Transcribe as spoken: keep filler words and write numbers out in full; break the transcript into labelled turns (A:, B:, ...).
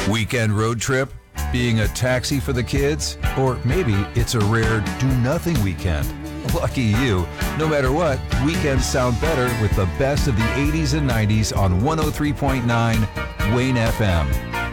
A: Weekend road trip? Being a taxi for the kids? Or maybe it's a rare do-nothing weekend. Lucky you. No matter what, weekends sound better with the best of the eighties and nineties on one oh three point nine Wayne F M.